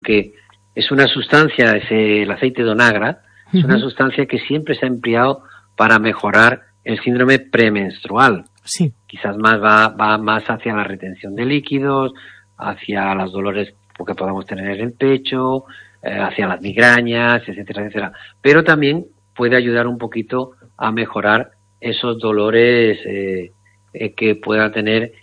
que es una sustancia, es el aceite de onagra, es una sustancia que siempre se ha empleado para mejorar el síndrome premenstrual. Sí. Quizás va más hacia la retención de líquidos, hacia los dolores que podamos tener en el pecho, hacia las migrañas, etcétera, etcétera. Pero también puede ayudar un poquito a mejorar esos dolores que pueda tener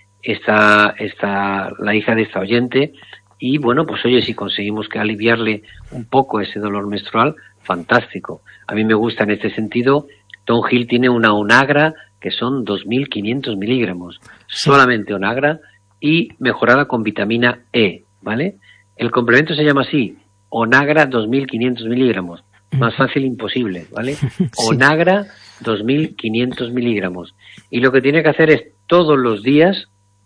la hija de esta oyente. Y bueno, pues oye, si conseguimos que aliviarle un poco ese dolor menstrual, fantástico. A mí me gusta en este sentido. Tonjil tiene una onagra que son 2.500 miligramos, solamente onagra, y mejorada con vitamina E, ¿vale? El complemento se llama así, onagra 2.500 miligramos, más fácil imposible, ¿vale? Onagra 2.500 miligramos. Y lo que tiene que hacer es todos los días,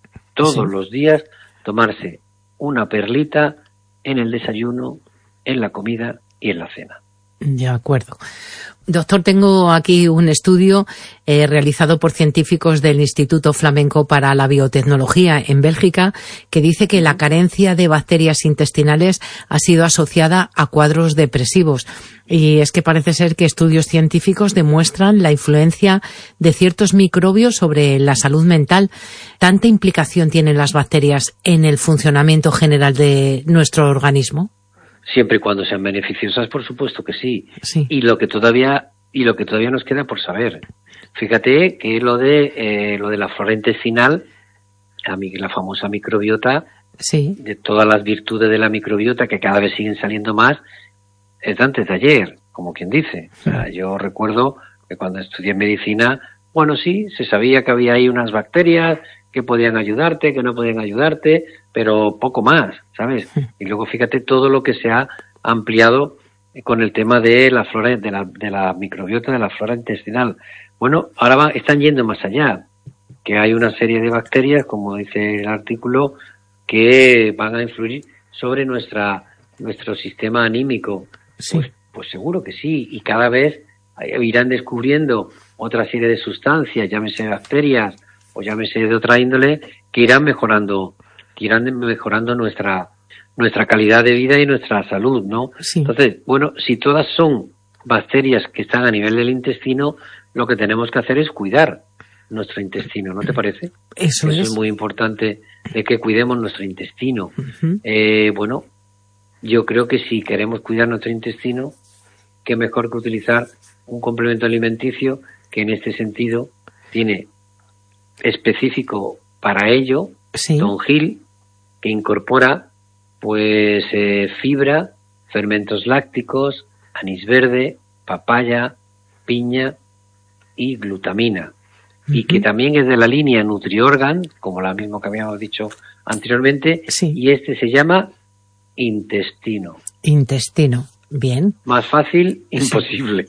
tomarse una perlita en el desayuno, en la comida y en la cena. De acuerdo. Doctor, tengo aquí un estudio realizado por científicos del Instituto Flamenco para la Biotecnología en Bélgica que dice que la carencia de bacterias intestinales ha sido asociada a cuadros depresivos. Y es que parece ser que estudios científicos demuestran la influencia de ciertos microbios sobre la salud mental. ¿Tanta implicación tienen las bacterias en el funcionamiento general de nuestro organismo? Siempre y cuando sean beneficiosas, por supuesto que sí. Y lo que todavía nos queda por saber. Fíjate que lo de la flora intestinal, la famosa microbiota, de todas las virtudes de la microbiota que cada vez siguen saliendo más, es de antes de ayer, como quien dice. O sea, yo recuerdo que cuando estudié medicina, bueno, sí, se sabía que había ahí unas bacterias que podían ayudarte, que no podían ayudarte, pero poco más, ¿sabes? Y luego fíjate todo lo que se ha ampliado con el tema de la flora, de la microbiota, de la flora intestinal. Bueno, ahora están yendo más allá, que hay una serie de bacterias, como dice el artículo, que van a influir sobre nuestro sistema anímico. Pues seguro que sí, y cada vez irán descubriendo otra serie de sustancias, llámese bacterias o llámese de otra índole, que irán mejorando nuestra calidad de vida y nuestra salud, ¿no? Entonces, bueno, si todas son bacterias que están a nivel del intestino, lo que tenemos que hacer es cuidar nuestro intestino, ¿no te parece? Eso es muy importante, de que cuidemos nuestro intestino. Bueno, yo creo que si queremos cuidar nuestro intestino, qué mejor que utilizar un complemento alimenticio que en este sentido tiene específico para ello, Tonjil, que incorpora pues fibra, fermentos lácticos, anís verde, papaya, piña y glutamina. Y que también es de la línea NutriOrgan, como la misma que habíamos dicho anteriormente, y este se llama intestino. Intestino, bien. Más fácil, imposible.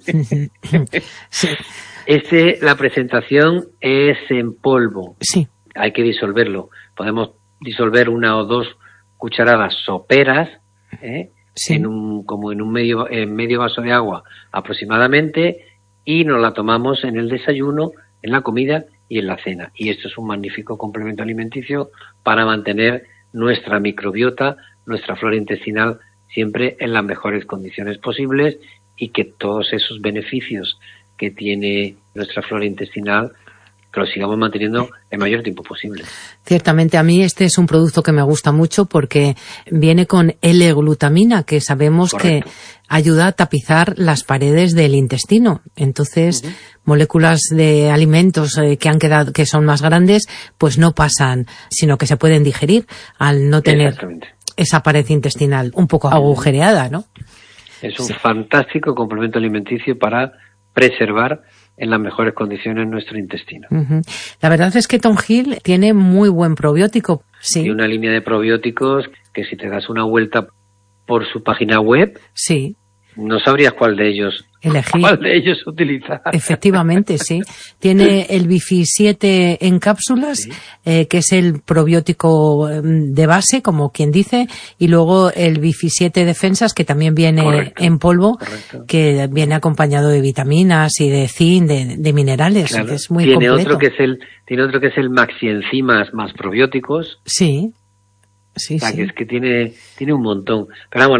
La presentación es en polvo. Hay que disolverlo. Podemos disolver 1 o 2 cucharadas soperas, en un medio vaso de agua aproximadamente, y nos la tomamos en el desayuno, en la comida y en la cena. Y esto es un magnífico complemento alimenticio para mantener nuestra microbiota, nuestra flora intestinal siempre en las mejores condiciones posibles, y que todos esos beneficios que tiene nuestra flora intestinal que lo sigamos manteniendo el mayor tiempo posible. Ciertamente, a mí este es un producto que me gusta mucho porque viene con L-glutamina, que sabemos que ayuda a tapizar las paredes del intestino. Entonces, moléculas de alimentos que son más grandes, pues no pasan, sino que se pueden digerir al no tener esa pared intestinal un poco agujereada, ¿no? Es un fantástico complemento alimenticio para preservar en las mejores condiciones nuestro intestino. La verdad es que Tonjil tiene muy buen probiótico. Y una línea de probióticos que, si te das una vuelta por su página web, no sabrías cuál de ellos utilizar. Efectivamente, sí. Tiene el Bifi 7 en cápsulas, que es el probiótico de base, como quien dice, y luego el Bifi 7 Defensas, que también viene en polvo, que viene acompañado de vitaminas y de zinc, de minerales. Claro. Que es muy tiene completo. Tiene otro que es el Maxienzimas más probióticos. Sí. O sea, que es que tiene un montón. Pero vamos,